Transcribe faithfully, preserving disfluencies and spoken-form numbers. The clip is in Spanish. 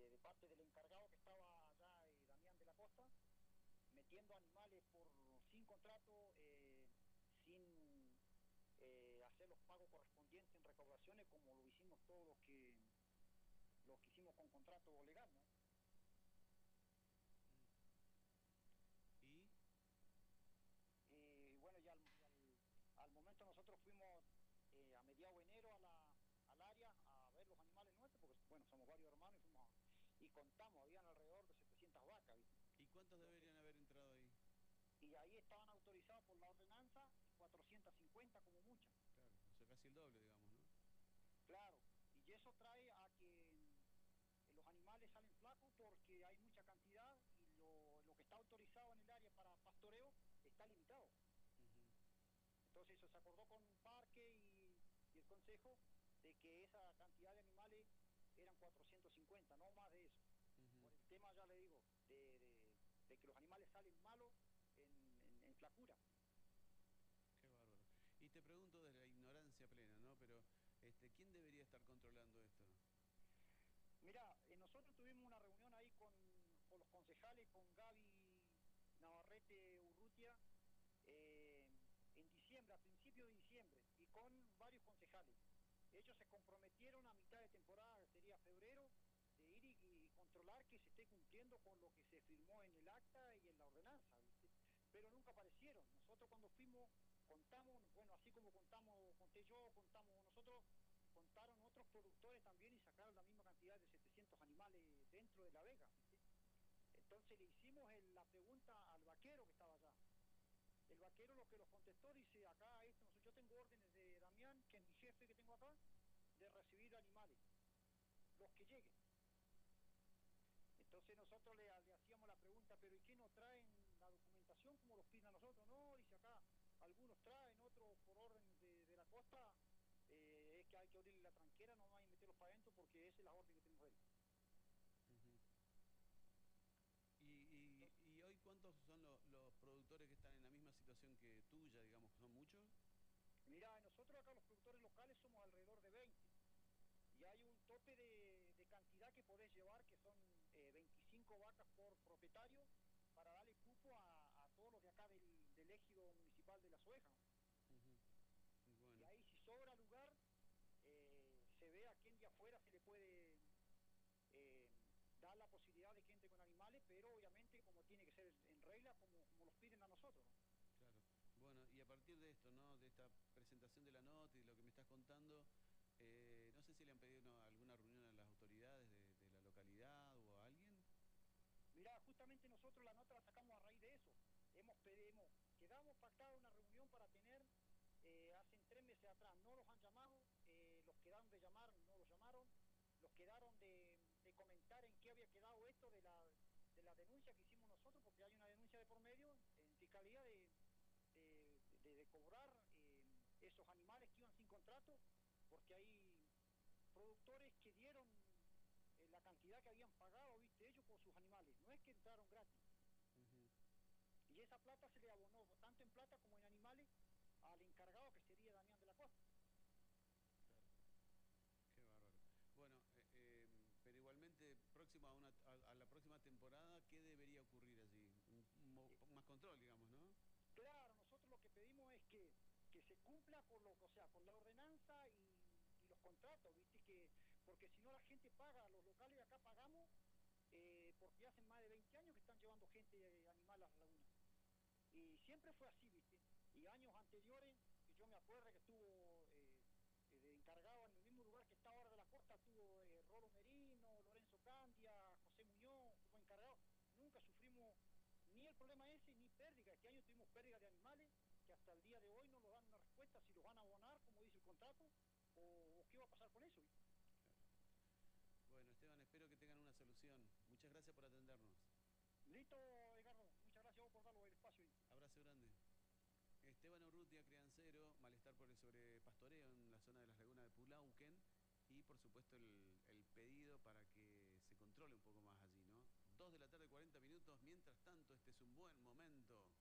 eh, de parte del encargado que estaba allá, eh, Damián de la Costa, metiendo animales por sin contrato, eh, sin eh, hacer los pagos correspondientes en recaudaciones, como lo hicimos todos los que los que hicimos con contrato legal, ¿no? ¿Y? Eh, bueno, ya al, al, al momento nosotros fuimos eh, a mediados de enero a la, al área a ver los animales nuestros, porque bueno, somos varios hermanos y fuimos a, y contamos, habían alrededor de setecientas vacas, ¿viste? ¿Y cuántos Lo que, deberían haber entrado ahí? y ahí estaban autorizados por la ordenanza cuatrocientas cincuenta como muchas. Claro, o sea, casi el doble, digamos, ¿no? Claro, y eso trae a que mm, los animales salen flacos porque hay mucha cantidad y lo, lo que está autorizado en el área para pastoreo está limitado. Uh-huh. Entonces eso se acordó con un parque y, y el consejo de que esa cantidad de animales eran cuatrocientos cincuenta, no más de eso. Uh-huh. Por el tema, ya le digo, de, de, de que los animales salen malos en, en, en flacura. Qué bárbaro. Y te pregunto desde la ignorancia plena, ¿no? Pero, este, ¿quién debería estar controlando esto? Mira, eh, nosotros tuvimos una reunión ahí con, con los concejales, con Gaby Navarrete Urrutia, eh, en diciembre, a principios de diciembre, y con varios concejales. Ellos se comprometieron a mitad de temporada, que sería febrero, de ir y, y controlar que se esté cumpliendo con lo que se firmó en el acta y en la ordenanza, ¿viste? Pero nunca aparecieron. Nosotros cuando fuimos, contamos, bueno, así como contamos, conté yo, contamos nosotros, contaron otros productores también y sacaron la misma cantidad de setecientos animales dentro de la vega, ¿viste? Entonces le hicimos el, la pregunta al vaquero que estaba allá. El vaquero lo que los contestó dice, acá esto, yo tengo órdenes de Damián, que es mi jefe que tengo acá, de recibir animales, los que lleguen. Entonces nosotros le, le hacíamos la pregunta, pero ¿y qué no traen la documentación como los piden a nosotros? No, dice acá, algunos traen, otros por orden de, de la costa, eh, es que hay que abrirle la tranquera nomás y meterlos para adentro porque esa es la orden que tenemos de él. Uh-huh. ¿Y, y, Entonces, y hoy cuántos son lo- los productores que están en la misma situación que tuya, digamos, que son muchos? mira, nosotros acá los productores locales somos alrededor de veinte. Y hay un tope de, de cantidad que podés llevar, que son eh, veinticinco vacas por propietario, para darle cupo a, a todos los de acá del, del ejido municipal de La Soeja. Uh-huh. Y Bueno, ahí si sobra lugar, eh, se ve a quién de afuera se le puede eh, dar la posibilidad de que entre con animales, pero obviamente como tiene que ser en regla, como, como los piden a nosotros, ¿no? claro. Bueno, y a partir de esto, ¿no? De esta presentación de la nota y de lo que me estás contando, eh, no sé si le han pedido una- alguna reunión a las autoridades de, de la localidad o a alguien. Mirá, justamente nosotros la nota la sacamos a raíz de eso. Hemos, hemos quedamos pactada una reunión para tener eh, hace tres meses atrás. No los han llamado, eh, los quedaron de llamar, no los llamaron, los quedaron de, de comentar en qué había quedado esto de la, de la denuncia que hicimos nosotros, porque hay una denuncia de por medio en fiscalía de, de, de, de cobrar eh, esos animales que iban sin contrato, porque hay productores que dieron eh, la cantidad que habían pagado, viste, ellos por sus animales, no es que entraron gratis. Ujú. Y esa plata se le abonó, tanto en plata como en animales, al encargado que sería Damián de la Costa. Claro. Qué bárbaro. Bueno, eh, eh, pero igualmente, próximo a, una, a, a la próxima temporada, ¿qué debería ocurrir allí? Un, un mo- Eh, más control, digamos, ¿no? claro, nosotros lo que pedimos es que, que se cumpla con lo, o sea, con la ordenanza y, y los contratos, viste, que, porque si no la gente paga, los locales de acá pagamos, eh, porque hacen más de veinte años que están llevando gente eh, animal a la laguna. Y siempre fue así, ¿viste? Y años anteriores, que yo me acuerdo que estuvo eh, eh, de encargado en el mismo lugar que está ahora de la costa, estuvo eh, Rolo Merino, Lorenzo Candia, José Muñoz, como encargado. Nunca sufrimos ni el problema ese, ni pérdida. Este año tuvimos pérdida de animales que hasta el día de hoy no nos dan una respuesta si los van a abonar, como dice el contrato, o, o qué va a pasar con eso, ¿viste? Claro. Bueno, Esteban, espero que tengan una solución. Muchas gracias por atendernos. Listo, Edgardo. Muchas gracias a vos por darlo el espacio ahí. Abrazo grande. Esteban Urrutia, criancero, malestar por el sobrepastoreo en la zona de las lagunas de Pulauquen y por supuesto el, el pedido para que se controle un poco más allí, ¿no? Dos de la tarde, cuarenta minutos. Mientras tanto, este es un buen momento